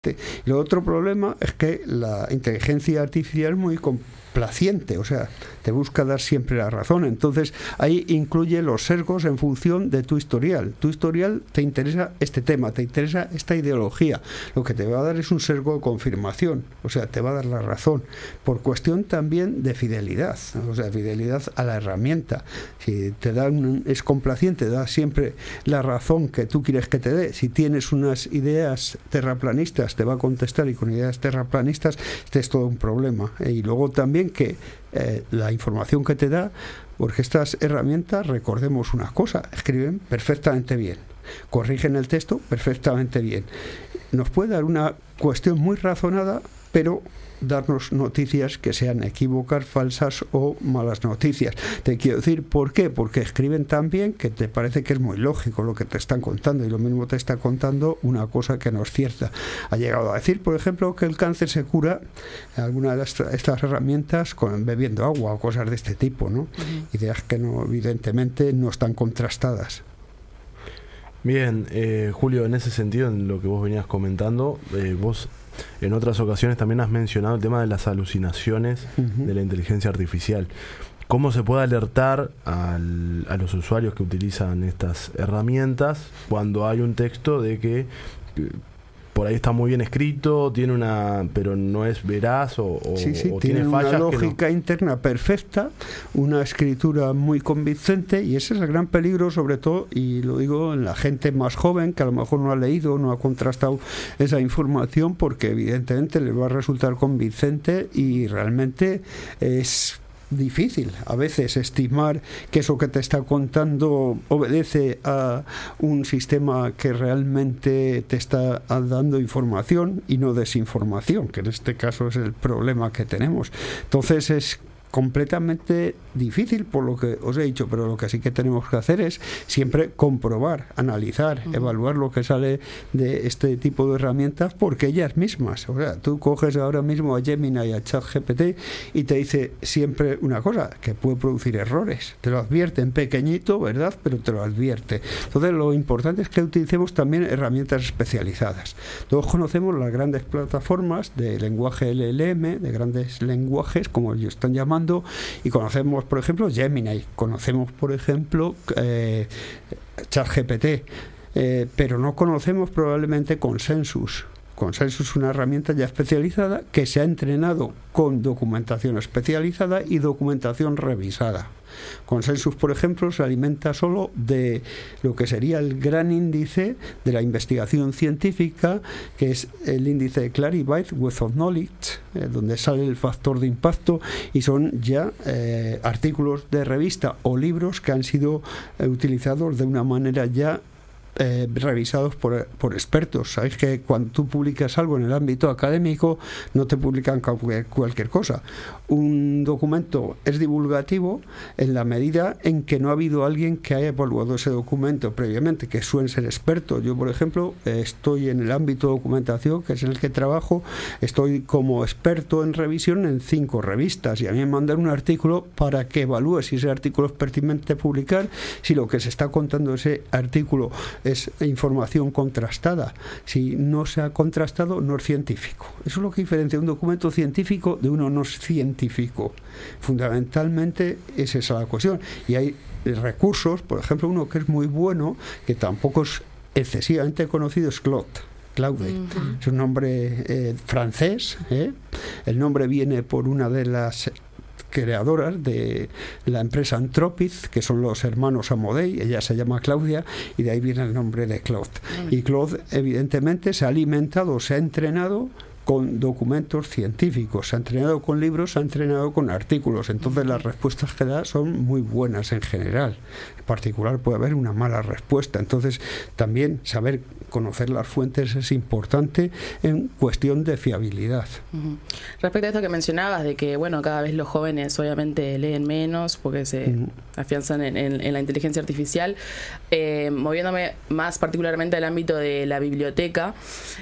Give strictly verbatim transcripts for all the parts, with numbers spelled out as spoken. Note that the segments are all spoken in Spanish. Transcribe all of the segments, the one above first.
Y el otro problema es que la inteligencia artificial es muy complaciente, o sea, te busca dar siempre la razón. Entonces ahí incluye los sesgos en función de tu historial. Tu historial te interesa este tema, te interesa esta ideología. Lo que te va a dar es un sesgo de confirmación, o sea, te va a dar la razón. Por cuestión también de fidelidad, o sea, fidelidad a la herramienta. Si te da un, es complaciente, da siempre la razón que tú quieres que te dé. Si tienes unas ideas terraplanistas, te va a contestar, y con ideas terraplanistas este es todo un problema. Y luego también que eh, la información que te da, porque estas herramientas, recordemos una cosa, escriben perfectamente bien, corrigen el texto perfectamente bien, nos puede dar una cuestión muy razonada, pero darnos noticias que sean equívocas, falsas o malas noticias. Te quiero decir, ¿por qué? Porque escriben tan bien que te parece que es muy lógico lo que te están contando, y lo mismo te está contando una cosa que no es cierta. Ha llegado a decir, por ejemplo, que el cáncer se cura en alguna de estas, estas herramientas con bebiendo agua o cosas de este tipo, ¿no? Uh-huh. Ideas que no, evidentemente no están contrastadas. Bien, eh, Julio, en ese sentido, en lo que vos venías comentando, eh, vos en otras ocasiones también has mencionado el tema de las alucinaciones uh-huh. de la inteligencia artificial. ¿Cómo se puede alertar al, a los usuarios que utilizan estas herramientas cuando hay un texto de que por ahí está muy bien escrito, tiene una, pero no es veraz o, o, sí, sí, o tiene, tiene fallas? Una lógica no... interna perfecta, una escritura muy convincente, y ese es el gran peligro, sobre todo, y lo digo en la gente más joven que a lo mejor no ha leído, no ha contrastado esa información, porque evidentemente les va a resultar convincente y realmente es difícil a veces estimar que eso que te está contando obedece a un sistema que realmente te está dando información y no desinformación, que en este caso es el problema que tenemos. Entonces es completamente difícil, por lo que os he dicho, pero lo que sí que tenemos que hacer es siempre comprobar, analizar, uh-huh. evaluar lo que sale de este tipo de herramientas, porque ellas mismas, o sea, tú coges ahora mismo a Gemini y a ChatGPT y te dice siempre una cosa, que puede producir errores, te lo advierte en pequeñito, ¿verdad? Pero te lo advierte. Entonces lo importante es que utilicemos también herramientas especializadas. Todos conocemos las grandes plataformas de lenguaje L L M, de grandes lenguajes, como ellos están llamando, y conocemos, por ejemplo, Gemini, conocemos, por ejemplo, eh, ChatGPT, eh, pero no conocemos probablemente Consensus. Consensus es una herramienta ya especializada que se ha entrenado con documentación especializada y documentación revisada. Consensus, por ejemplo, se alimenta solo de lo que sería el gran índice de la investigación científica, que es el índice Clarivate Web of Knowledge, eh, donde sale el factor de impacto, y son ya eh, artículos de revista o libros que han sido eh, utilizados de una manera ya Eh, revisados por, por expertos. Sabéis que cuando tú publicas algo en el ámbito académico no te publican cualquier, cualquier cosa. Un documento es divulgativo en la medida en que no ha habido alguien que haya evaluado ese documento previamente, que suelen ser expertos. Yo, por ejemplo, eh, estoy en el ámbito de documentación, que es en el que trabajo, estoy como experto en revisión en cinco revistas, y a mí me mandan un artículo para que evalúe si ese artículo es pertinente publicar, si lo que se está contando ese artículo es información contrastada. Si no se ha contrastado, no es científico. Eso es lo que diferencia un documento científico de uno no científico. Fundamentalmente es esa la cuestión. Y hay recursos, por ejemplo, uno que es muy bueno, que tampoco es excesivamente conocido, es Claude. Claude. Uh-huh. Es un nombre eh, francés. ¿eh? El nombre viene por una de las creadoras de la empresa Anthropic, que son los hermanos Amodei. Ella se llama Claudia y de ahí viene el nombre de Claude. Y Claude evidentemente se ha alimentado, se ha entrenado con documentos científicos, se ha entrenado con libros, se ha entrenado con artículos. Entonces las respuestas que da son muy buenas en general. En particular puede haber una mala respuesta. Entonces también saber conocer las fuentes es importante en cuestión de fiabilidad. Uh-huh. Respecto a esto que mencionabas de que bueno, cada vez los jóvenes obviamente leen menos porque se uh-huh. afianzan en, en, en la inteligencia artificial, eh, moviéndome más particularmente al ámbito de la biblioteca,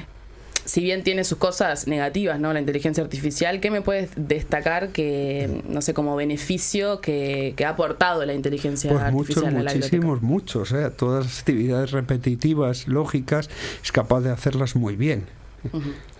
si bien tiene sus cosas negativas, ¿no?, la inteligencia artificial, ¿qué me puedes destacar que, no sé, como beneficio que, que ha aportado la inteligencia pues artificial muchos, a la muchísimos, muchos, ¿eh? Todas las actividades repetitivas, lógicas, es capaz de hacerlas muy bien. Uh-huh.